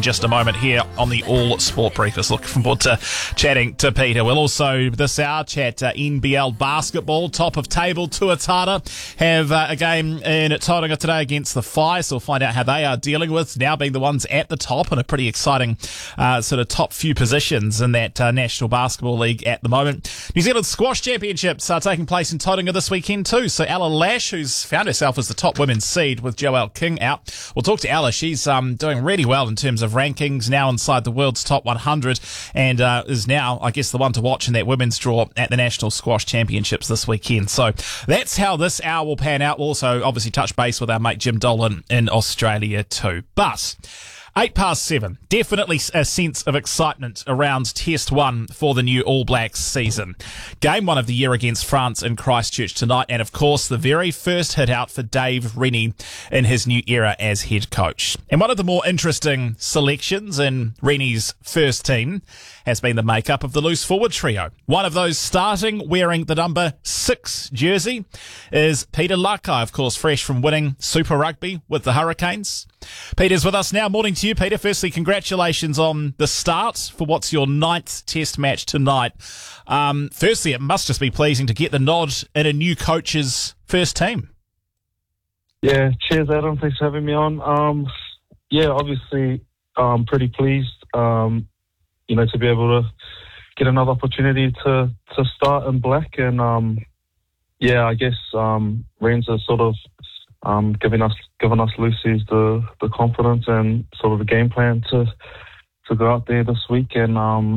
just a moment here on the All Sport Briefers. Looking forward to chatting to Peter. We'll also, this hour, chat NBL basketball. Top of table, Tuatara have a game in Tauranga today against the Fire, so we'll find out how they are dealing with now being the ones at the top and a pretty exciting sort of top few positions in that National Basketball League at the moment. New Zealand Squash Championships are taking place in Tauranga this weekend too. So Ella Lash, who's found herself as the top women's seed with Joelle King out. We'll talk to Ella. She's doing really well in terms of rankings, now inside the world's top 100, and is now, I guess, the one to watch in that women's draw at the National Squash Championships this weekend. So that's how this hour will pan out. We'll also obviously touch base with our mate Jim Dolan in Australia too. But 7:08, definitely a sense of excitement around Test 1 for the new All Blacks season. Game 1 of the year against France in Christchurch tonight, and of course the very first hit out for Dave Rennie in his new era as head coach. And one of the more interesting selections in Rennie's first team has been the makeup of the loose forward trio. One of those starting wearing the number 6 jersey is Peter Lakai, of course, fresh from winning Super Rugby with the Hurricanes. Peter's with us now. Morning to you, Peter. Firstly, congratulations on the start for what's your 9th Test match tonight. Firstly, it must just be pleasing to get the nod in a new coach's first team. Yeah, cheers, Adam. Thanks for having me on. Obviously, I'm pretty pleased, to be able to get another opportunity to start in black. And, I guess Ren's are sort of giving us Lucy's the confidence and sort of the game plan to go out there this week and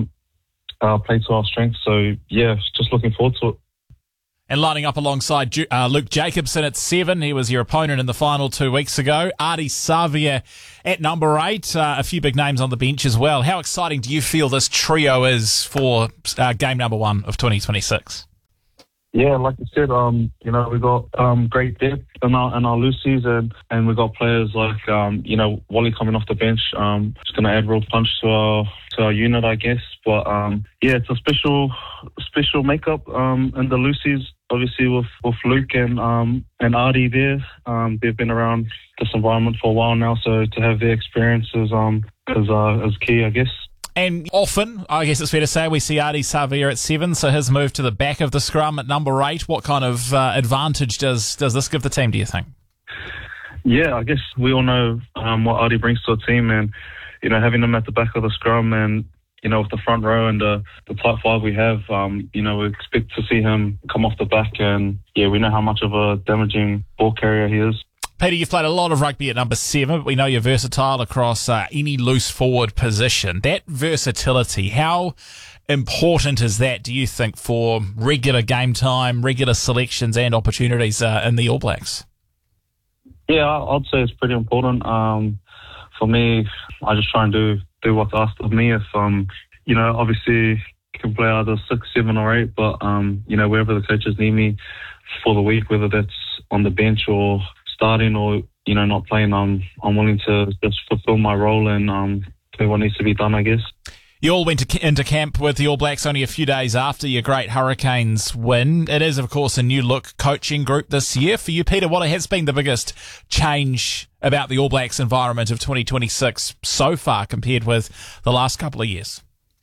play to our strengths. So just looking forward to it. And lining up alongside Luke Jacobson at 7. He was your opponent in the final 2 weeks ago. Ardie Savea at number 8. A few big names on the bench as well. How exciting do you feel this trio is for game number 1 of 2026? Yeah, like you said, we've got great depth in our Lucy's, and we've got players like, Wally coming off the bench. Just going to add real punch to our unit, I guess. But, it's a special makeup in the Lucy's, obviously with Luke and Ardie there. They've been around this environment for a while now, so to have their experience is key, I guess. And often, I guess it's fair to say, we see Ardie Savea at 7, so his move to the back of the scrum at number 8. What kind of advantage does this give the team, do you think? Yeah, I guess we all know what Ardie brings to a team, and, having him at the back of the scrum and, with the front row and the tight 5 we have, we expect to see him come off the back, and, we know how much of a damaging ball carrier he is. Peter, you've played a lot of rugby at number 7, but we know you're versatile across any loose forward position. That versatility, how important is that, do you think, for regular game time, regular selections and opportunities in the All Blacks? Yeah, I'd say it's pretty important. For me, I just try and do what's asked of me. If, obviously can play either 6, 7 or 8, but, wherever the coaches need me for the week, whether that's on the bench or starting or, not playing, I'm willing to just fulfill my role and do what needs to be done, I guess. You all went into camp with the All Blacks only a few days after your great Hurricanes win. It is, of course, a new look coaching group this year. For you, Peter, what has been the biggest change about the All Blacks environment of 2026 so far compared with the last couple of years?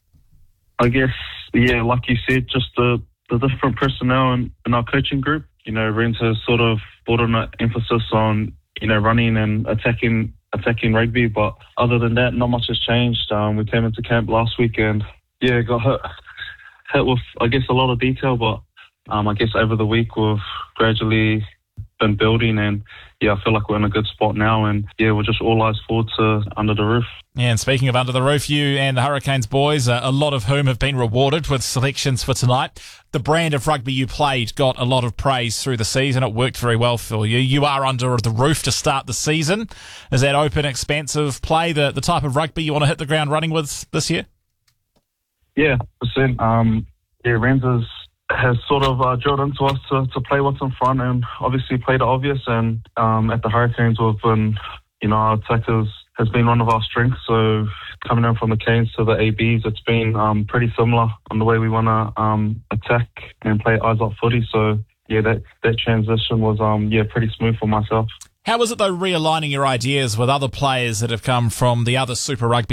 I guess, like you said, just the different personnel in our coaching group. Ren's has sort of brought on an emphasis on, running and attacking rugby, but other than that, not much has changed. We came into camp last week and, got hit with, I guess, a lot of detail, but I guess over the week we've gradually been building and, I feel like we're in a good spot now and, we're just all eyes forward to under the roof. Yeah, and speaking of under the roof, you and the Hurricanes boys, a lot of whom have been rewarded with selections for tonight. The brand of rugby you played got a lot of praise through the season. It worked very well for you. You are under the roof to start the season. Is that open, expansive play the type of rugby you want to hit the ground running with this year? Yeah, %. Ren's has sort of drilled into us to play what's in front and obviously play the obvious. And at the Hurricanes, we've been, our attackers has been one of our strengths. So coming in from the Canes to the ABs, it's been pretty similar on the way we want to attack and play eyes-up footy. So, that transition was, pretty smooth for myself. How was it, though, realigning your ideas with other players that have come from the other Super Rugby